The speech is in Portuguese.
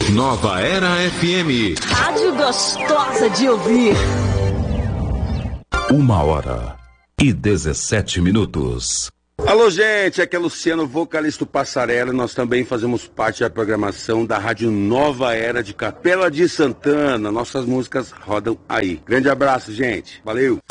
Nova Era FM. Rádio gostosa de ouvir. 1h17. Alô, gente, aqui é Luciano, vocalista do Passarela. Nós também fazemos parte da programação da Rádio Nova Era de Capela de Santana. Nossas músicas rodam aí. Grande abraço, gente. Valeu.